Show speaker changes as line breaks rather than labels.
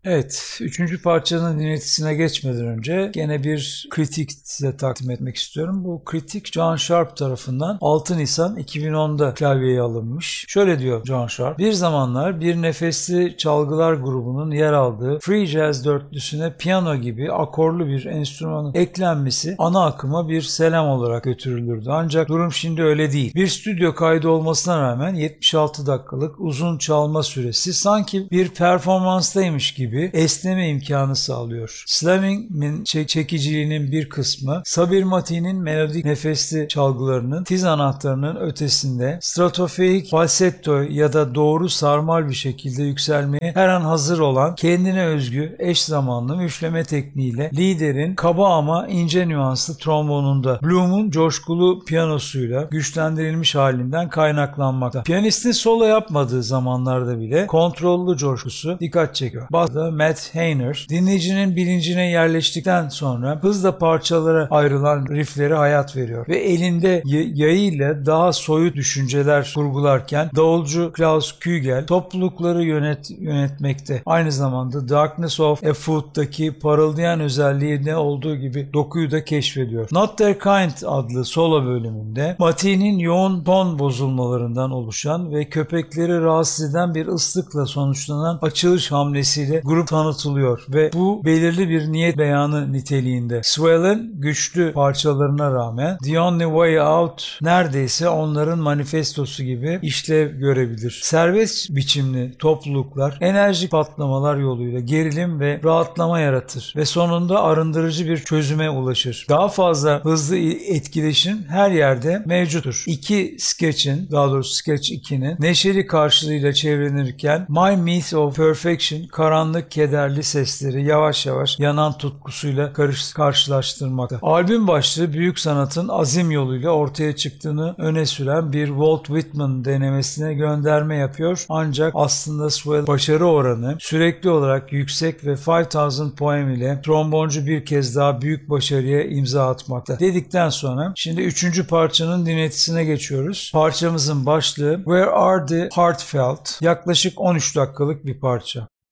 Evet, üçüncü parçanın dinletisine geçmeden önce gene bir kritik size takdim etmek istiyorum. Bu kritik John Sharp tarafından 6 Nisan 2010'da klavyeye alınmış. Şöyle diyor John Sharp: "Bir zamanlar bir nefesli çalgılar grubunun yer aldığı free jazz dörtlüsüne piyano gibi akorlu bir enstrümanın eklenmesi ana akıma bir selam olarak götürülürdü. Ancak durum şimdi öyle değil. Bir stüdyo kaydı olmasına rağmen 76 dakikalık uzun çalma süresi sanki bir performanstaymış gibi esneme imkanı sağlıyor. Slamming'in çekiciliğinin bir kısmı, Sabir Mati'nin melodik nefesli çalgılarının tiz anahtarının ötesinde stratofeik falsetto ya da doğru sarmal bir şekilde yükselmeye her an hazır olan kendine özgü eş zamanlı müfleme tekniğiyle liderin kaba ama ince nüanslı trombonunda, Bloom'un coşkulu piyanosuyla güçlendirilmiş halinden kaynaklanmakta. Piyanistin solo yapmadığı zamanlarda bile kontrollü coşkusu dikkat çekiyor. Bass'ta Matt Heiner, dinleyicinin bilincine yerleştikten sonra hızla parçalara ayrılan rifflere hayat veriyor ve elinde yayıyla daha soyut düşünceler kurgularken davulcu Klaus Kügel toplulukları yönetmekte. Aynı zamanda Darkness of a Foot'taki parıldayan özelliğinde olduğu gibi dokuyu da keşfediyor. Not Their Kind adlı solo bölümünde Mati'nin yoğun ton bozulmalarından oluşan ve köpekleri rahatsız eden bir ıslıkla sonuçlanan açılış hamlesiyle grup tanıtılıyor ve bu belirli bir niyet beyanı niteliğinde. Swell'in güçlü parçalarına rağmen The Only Way Out neredeyse onların manifestosu gibi işlev görebilir. Serbest biçimli topluluklar enerjik patlamalar yoluyla gerilim ve rahatlama yaratır ve sonunda arındırıcı bir çözüme ulaşır. Daha fazla hızlı etkileşim her yerde mevcuttur. Daha doğrusu Sketch 2'nin neşeli karşılığıyla çevrenirken My Myth of Perfection karanlık kederli sesleri yavaş yavaş yanan tutkusuyla karşılaştırmakta. Albüm başlığı büyük sanatın azim yoluyla ortaya çıktığını öne süren bir Walt Whitman denemesine gönderme yapıyor. Ancak aslında Swell başarı oranı sürekli olarak yüksek ve 5000 Poem ile tromboncu bir kez daha büyük başarıya imza atmakta. Dedikten sonra şimdi üçüncü parçanın dinletisine geçiyoruz. Parçamızın başlığı Where Are the Heartfelt? Yaklaşık 13 dakikalık bir parça.